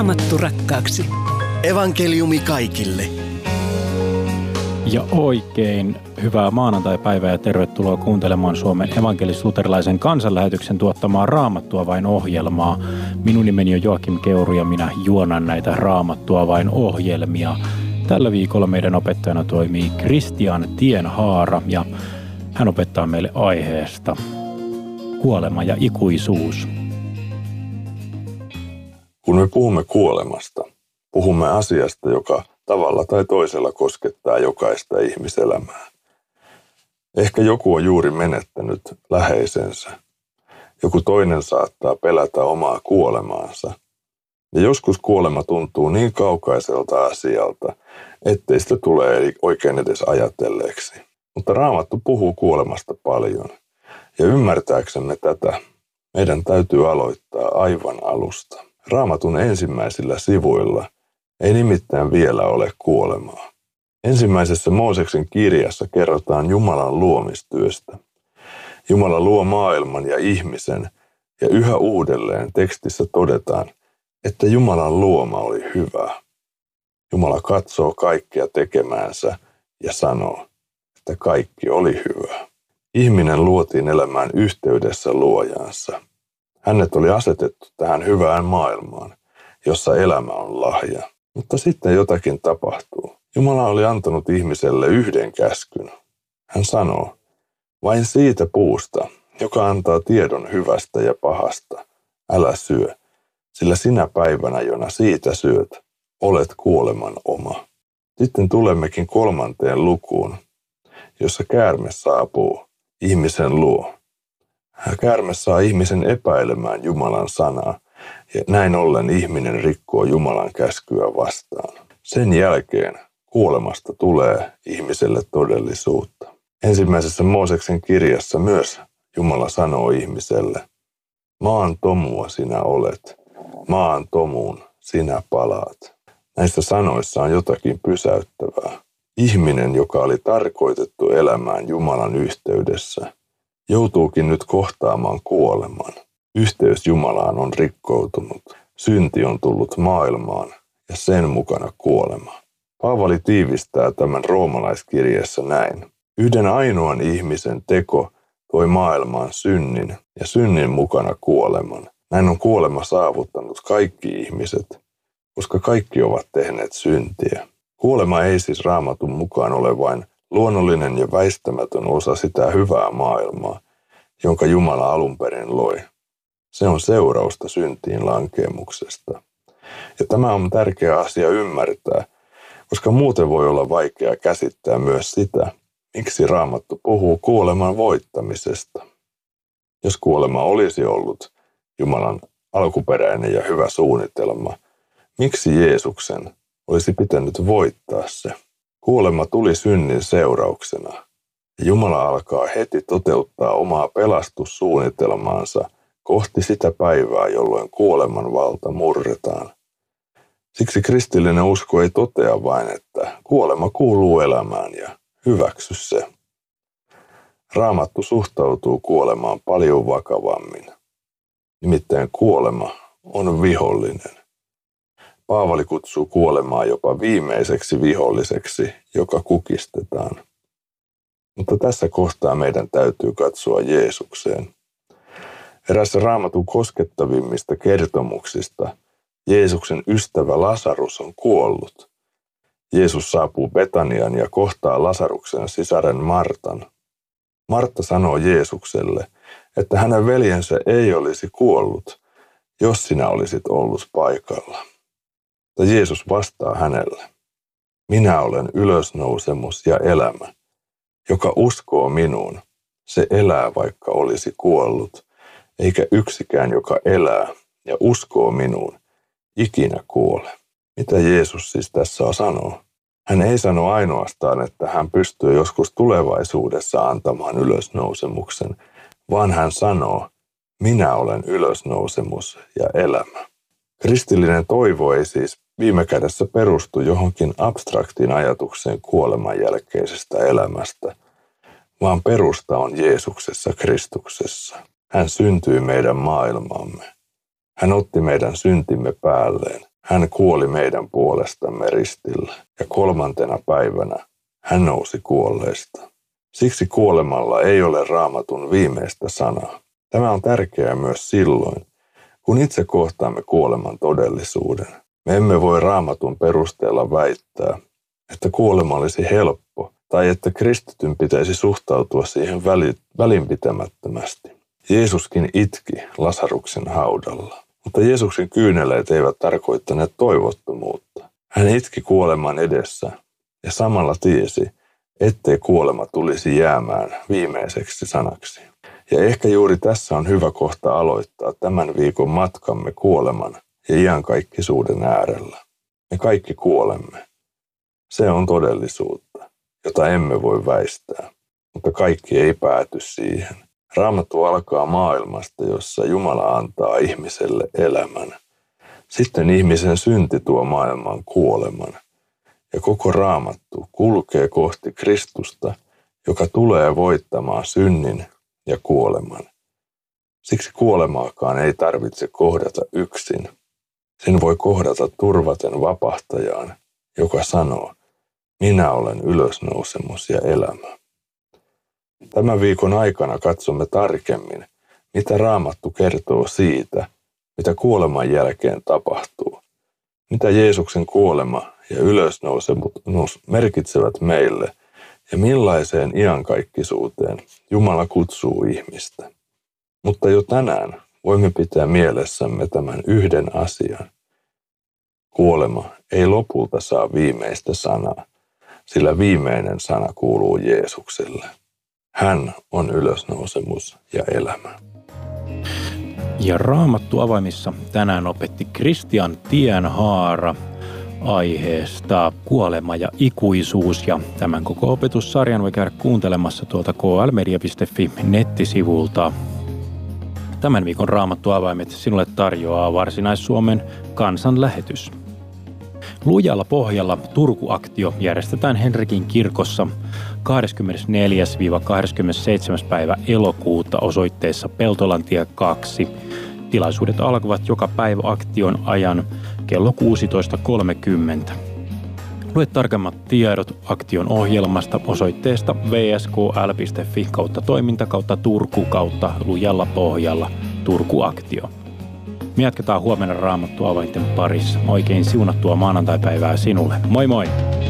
Raamattu rakkaaksi. Evankeliumi kaikille. Ja oikein hyvää maanantaipäivää ja tervetuloa kuuntelemaan Suomen evankelis-luterilaisen kansanlähetyksen tuottamaa Raamattua vain -ohjelmaa. Minun nimeni on Joakim Keuru ja minä juonan näitä Raamattua vain -ohjelmia. Tällä viikolla meidän opettajana toimii Kristian Tienhaara ja hän opettaa meille aiheesta kuolema ja ikuisuus. Kun me puhumme kuolemasta, puhumme asiasta, joka tavalla tai toisella koskettaa jokaista ihmiselämää. Ehkä joku on juuri menettänyt läheisensä. Joku toinen saattaa pelätä omaa kuolemaansa. Ja joskus kuolema tuntuu niin kaukaiselta asialta, ettei sitä tule oikein edes ajatelleeksi. Mutta Raamattu puhuu kuolemasta paljon. Ja ymmärtääksemme tätä, meidän täytyy aloittaa aivan alusta. Raamatun ensimmäisillä sivuilla ei nimittäin vielä ole kuolemaa. Ensimmäisessä Mooseksen kirjassa kerrotaan Jumalan luomistyöstä. Jumala luo maailman ja ihmisen, ja yhä uudelleen tekstissä todetaan, että Jumalan luoma oli hyvä. Jumala katsoo kaikkea tekemäänsä ja sanoo, että kaikki oli hyvä. Ihminen luotiin elämään yhteydessä luojaansa. Hänet oli asetettu tähän hyvään maailmaan, jossa elämä on lahja. Mutta sitten jotakin tapahtuu. Jumala oli antanut ihmiselle yhden käskyn. Hän sanoo, vain siitä puusta, joka antaa tiedon hyvästä ja pahasta, älä syö, sillä sinä päivänä, jona siitä syöt, olet kuoleman oma. Sitten tulemmekin 3. lukuun, jossa käärme saapuu ihmisen luo. Käärme saa ihmisen epäilemään Jumalan sanaa, ja näin ollen ihminen rikkoo Jumalan käskyä vastaan. Sen jälkeen kuolemasta tulee ihmiselle todellisuutta. Ensimmäisessä Mooseksen kirjassa myös Jumala sanoo ihmiselle, maan tomua sinä olet, maan tomuun sinä palaat. Näissä sanoissa on jotakin pysäyttävää. Ihminen, joka oli tarkoitettu elämään Jumalan yhteydessä, joutuukin nyt kohtaamaan kuoleman. Yhteys Jumalaan on rikkoutunut. Synti on tullut maailmaan ja sen mukana kuolema. Paavali tiivistää tämän roomalaiskirjeessä näin. Yhden ainoan ihmisen teko toi maailmaan synnin ja synnin mukana kuoleman. Näin on kuolema saavuttanut kaikki ihmiset, koska kaikki ovat tehneet syntiä. Kuolema ei siis Raamatun mukaan ole vain luonnollinen ja väistämätön osa sitä hyvää maailmaa, jonka Jumala alun perin loi. Se on seurausta syntiin lankeemuksesta. Ja tämä on tärkeä asia ymmärtää, koska muuten voi olla vaikea käsittää myös sitä, miksi Raamattu puhuu kuoleman voittamisesta. Jos kuolema olisi ollut Jumalan alkuperäinen ja hyvä suunnitelma, miksi Jeesuksen olisi pitänyt voittaa se? Kuolema tuli synnin seurauksena, ja Jumala alkaa heti toteuttaa omaa pelastussuunnitelmaansa kohti sitä päivää, jolloin kuoleman valta murretaan. Siksi kristillinen usko ei totea vain, että kuolema kuuluu elämään ja hyväksy se. Raamattu suhtautuu kuolemaan paljon vakavammin. Nimittäin kuolema on vihollinen. Paavali kutsuu kuolemaa jopa viimeiseksi viholliseksi, joka kukistetaan. Mutta tässä kohtaa meidän täytyy katsoa Jeesukseen. Erässä Raamatun koskettavimmista kertomuksista Jeesuksen ystävä Lasarus on kuollut. Jeesus saapuu Betaniaan ja kohtaa Lasaruksen sisaren Martan. Martta sanoo Jeesukselle, että hänen veljensä ei olisi kuollut, jos sinä olisit ollut paikalla. Mutta Jeesus vastaa hänelle, minä olen ylösnousemus ja elämä. Joka uskoo minuun, se elää vaikka olisi kuollut, eikä yksikään, joka elää ja uskoo minuun, ikinä kuole. Mitä Jeesus siis tässä sanoo? Hän ei sano ainoastaan, että hän pystyy joskus tulevaisuudessa antamaan ylösnousemuksen, vaan hän sanoo, minä olen ylösnousemus ja elämä. Kristillinen toivo ei siis viime kädessä perustu johonkin abstraktiin ajatukseen kuoleman jälkeisestä elämästä, vaan perusta on Jeesuksessa Kristuksessa. Hän syntyi meidän maailmaamme. Hän otti meidän syntimme päälleen Hän kuoli meidän puolestamme ristillä ja 3. päivänä hän nousi kuolleista. Siksi kuolemalla ei ole Raamatun viimeistä sanaa. Tämä on tärkeää myös silloin, kun itse kohtaamme kuoleman todellisuuden. Me emme voi Raamatun perusteella väittää, että kuolema olisi helppo tai että kristityn pitäisi suhtautua siihen välinpitämättömästi. Jeesuskin itki Lasaruksen haudalla, mutta Jeesuksen kyyneleet eivät tarkoittaneet toivottomuutta. Hän itki kuoleman edessä ja samalla tiesi, ettei kuolema tulisi jäämään viimeiseksi sanaksi. Ja ehkä juuri tässä on hyvä kohta aloittaa tämän viikon matkamme kuoleman ja iankaikkisuuden äärellä. Me kaikki kuolemme. Se on todellisuutta, jota emme voi väistää, mutta kaikki ei pääty siihen. Raamattu alkaa maailmasta, jossa Jumala antaa ihmiselle elämän. Sitten ihmisen synti tuo maailman kuoleman. Ja koko Raamattu kulkee kohti Kristusta, joka tulee voittamaan synnin ja kuoleman. Siksi kuolemaakaan ei tarvitse kohdata yksin. Sen voi kohdata turvaten vapahtajaan, joka sanoo, minä olen ylösnousemus ja elämä. Tämän viikon aikana katsomme tarkemmin, mitä Raamattu kertoo siitä, mitä kuoleman jälkeen tapahtuu. Mitä Jeesuksen kuolema ja ylösnousemus merkitsevät meille ja millaiseen iankaikkisuuteen Jumala kutsuu ihmistä. Mutta jo tänään voimme pitää mielessämme tämän yhden asian. Kuolema ei lopulta saa viimeistä sanaa, sillä viimeinen sana kuuluu Jeesukselle. Hän on ylösnousemus ja elämä. Ja Raamattu avaimissa tänään opetti Kristian Tienhaara aiheesta kuolema ja ikuisuus. Ja tämän koko opetussarjan voi käydä kuuntelemassa tuolta klmedia.fi nettisivulta. Tämän viikon Raamattu avaimet sinulle tarjoaa Varsinais-Suomen kansanlähetys. Lujalla pohjalla Turku-aktio järjestetään Henrikin kirkossa 24-27. päivä elokuuta osoitteessa Peltolantie 2. Tilaisuudet alkavat joka päivä aktion ajan kello 16.30. Lue tarkemmat tiedot aktion ohjelmasta osoitteesta vskl.fi/toiminta/Turku/Lujalla pohjalla Turku-aktio. Me jatketaan huomenna Raamattu avainten parissa. Oikein siunattua maanantaipäivää sinulle. Moi moi!